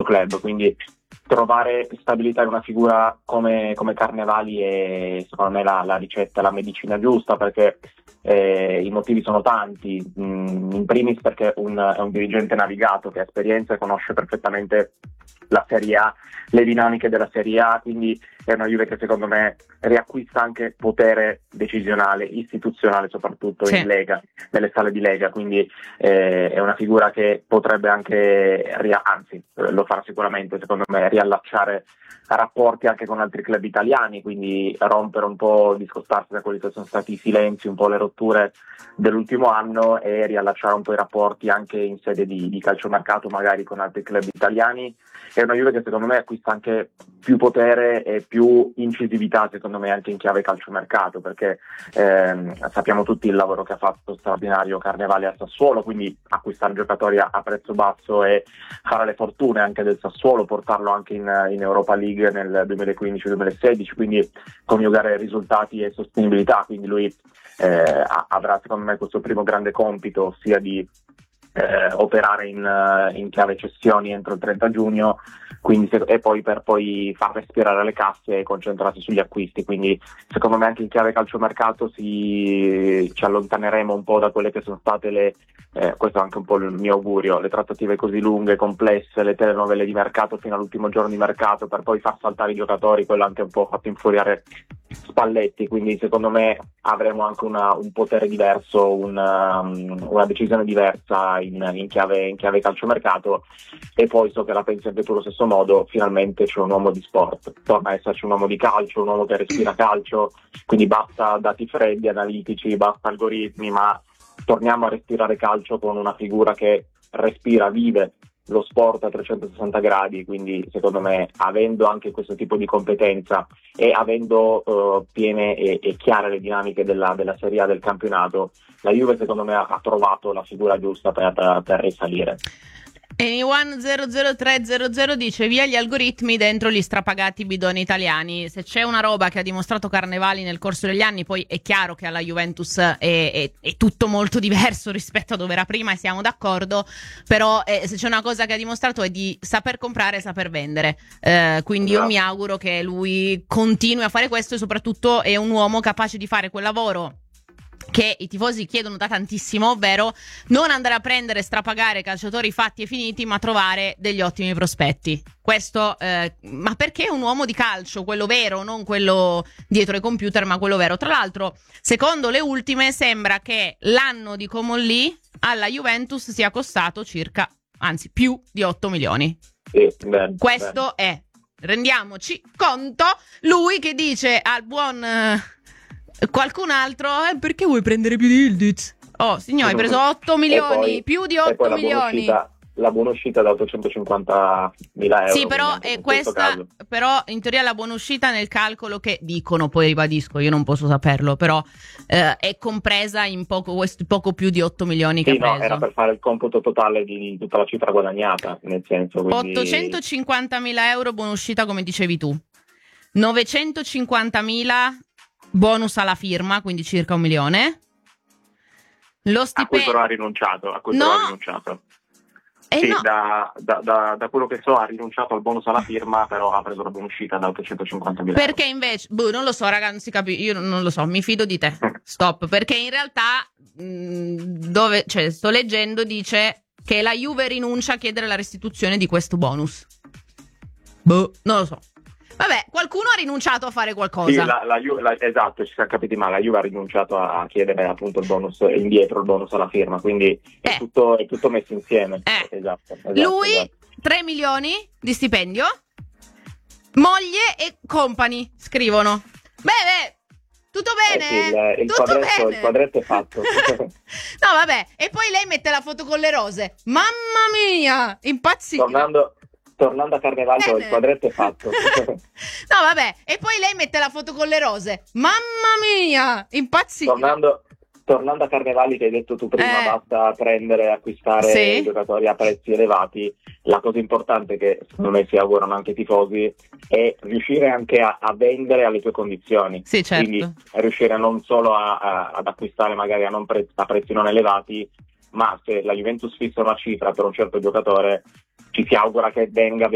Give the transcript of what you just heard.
club, quindi trovare stabilità in una figura come Carnevali è secondo me la ricetta, la medicina giusta, perché i motivi sono tanti, in primis perché è un dirigente navigato che ha esperienza e conosce perfettamente la Serie A, le dinamiche della Serie A, quindi è una Juve che secondo me riacquista anche potere decisionale, istituzionale soprattutto in Lega, nelle sale di Lega, quindi è una figura che potrebbe anche, anzi lo farà sicuramente secondo me, riallacciare rapporti anche con altri club italiani, quindi rompere un po', discostarsi da quelli che sono stati i silenzi, un po' le rotture dell'ultimo anno e riallacciare un po' i rapporti anche in sede di calciomercato magari con altri club italiani. È una Juve che secondo me acquista anche più potere e più incisività secondo me anche in chiave calciomercato, perché sappiamo tutti il lavoro che ha fatto straordinario Carnevali al Sassuolo, quindi acquistare giocatori a prezzo basso e fare le fortune anche del Sassuolo, portarlo anche in Europa League nel 2015-2016, quindi coniugare risultati e sostenibilità, quindi lui avrà secondo me questo primo grande compito sia di operare in chiave cessioni entro il 30 giugno, quindi e poi per poi far respirare le casse e concentrarsi sugli acquisti, quindi secondo me anche in chiave calciomercato ci allontaneremo un po' da quelle che sono state questo è anche un po' il mio augurio, le trattative così lunghe, complesse, le telenovele di mercato fino all'ultimo giorno di mercato per poi far saltare i giocatori, quello anche un po' fatto infuriare Spalletti, quindi secondo me avremo anche un potere diverso, una decisione diversa in chiave calciomercato. E poi so che la pensi anche tu allo stesso modo, finalmente c'è un uomo di sport, torna a esserci un uomo di calcio, un uomo che respira calcio, quindi basta dati freddi, analitici, basta algoritmi, ma torniamo a respirare calcio con una figura che respira, vive lo sport a 360 gradi, quindi secondo me avendo anche questo tipo di competenza e avendo piene e chiare le dinamiche della Serie A del campionato, la Juve secondo me ha trovato la figura giusta per risalire. Anyone00300 dice via gli algoritmi dentro gli strapagati bidoni italiani. Se c'è una roba che ha dimostrato Carnevali nel corso degli anni, poi è chiaro che alla Juventus è tutto molto diverso rispetto a dove era prima e siamo d'accordo, però se c'è una cosa che ha dimostrato è di saper comprare e saper vendere, quindi io mi auguro che lui continui a fare questo e soprattutto è un uomo capace di fare quel lavoro che i tifosi chiedono da tantissimo, ovvero non andare a prendere, strapagare calciatori fatti e finiti, ma trovare degli ottimi prospetti. Questo, ma perché è un uomo di calcio, quello vero, non quello dietro ai computer, ma quello vero. Tra l'altro, secondo le ultime, sembra che l'anno di Comolli alla Juventus sia costato circa, anzi più di 8 milioni. Questo è, rendiamoci conto, lui che dice al buon qualcun altro, perché vuoi prendere più di Ildiz? Oh, signore, hai preso 8 milioni, poi, più di 8 milioni. La buona uscita da 850.000 euro. Sì, però è questa, però in teoria la buona uscita nel calcolo che dicono, poi ribadisco, io non posso saperlo, però è compresa in poco più di 8 milioni che ha preso. No, era per fare il computo totale di tutta la cifra guadagnata, nel senso, quindi 850.000 euro buona uscita, come dicevi tu, 950.000 bonus alla firma, quindi circa 1 milione. Lo stipendio. A cui però ha rinunciato. Sì, no. da quello che so ha rinunciato al bonus alla firma, però ha preso la buonuscita da 850.000 perché euro. Invece, non lo so, raga, non si capisce, io non lo so, mi fido di te. Stop, perché in realtà sto leggendo, dice che la Juve rinuncia a chiedere la restituzione di questo bonus. Non lo so. Vabbè, qualcuno ha rinunciato a fare qualcosa. Sì, esatto, ci siamo capiti male. La Juve ha rinunciato a chiedere appunto il bonus indietro, il bonus alla firma, quindi è tutto messo insieme. Esatto, lui, 3 milioni di stipendio, moglie e company, scrivono. Beh, tutto bene? Sì, il quadretto è fatto. No, vabbè, e poi lei mette la foto con le rose. Mamma mia, impazzita. Tornando a Carnevali, il quadretto è fatto. No, vabbè, e poi lei mette la foto con le rose. Mamma mia, impazzita. Tornando a Carnevali, che hai detto tu prima, basta prendere e acquistare giocatori a prezzi elevati. La cosa importante che secondo me si augurano anche i tifosi è riuscire anche a vendere alle tue condizioni. Sì, certo. Quindi riuscire non solo ad acquistare magari a prezzi non elevati, ma se la Juventus fissa una cifra per un certo giocatore, ci si augura che venga